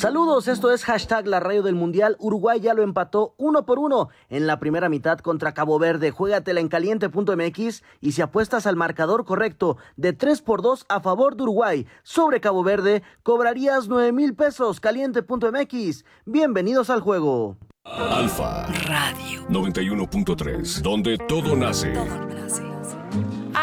Saludos, esto es hashtag la radio del Mundial. Uruguay ya lo empató 1-1 en la primera mitad contra Cabo Verde. Juégatela en caliente.mx y si apuestas al marcador correcto de 3-2 a favor de Uruguay sobre Cabo Verde, cobrarías 9,000 pesos. Caliente.mx. Bienvenidos al juego. Alfa Radio 91.3, donde todo nace.